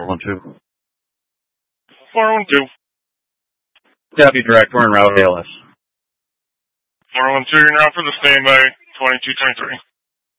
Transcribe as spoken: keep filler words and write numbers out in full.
four one two. four one two. Copy, direct. We're en route A L S. four one two, you're now for the standby twenty-two twenty-three.